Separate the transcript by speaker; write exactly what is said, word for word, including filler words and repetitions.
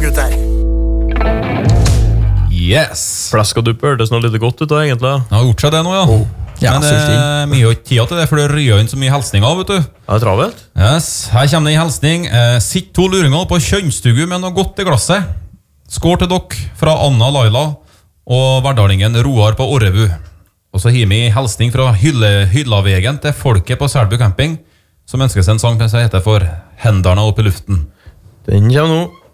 Speaker 1: gutter.
Speaker 2: Yes.
Speaker 3: Flesk og duppe hørtes noe litt godt ut da, egentlig.
Speaker 2: Det har gjort seg det nå, ja.
Speaker 3: Oh.
Speaker 4: Ja,
Speaker 2: Men det er mye ikke tida til det, for det røyer inn så mye hilsninger, vet du.
Speaker 3: Er det travelt?
Speaker 2: Yes, her kommer det en hilsning. Eh, sitt to luringer på kjønnstugu med noe godt i glasset. Skår til dere fra Anna Laila og hverdalingen Roar på Årebu. Og så har vi hilsning fra hylle, Hyllavegen til folket på Selbu camping, som ønsker seg en sang som heter for Henderne opp i luften.
Speaker 3: Den kommer nå.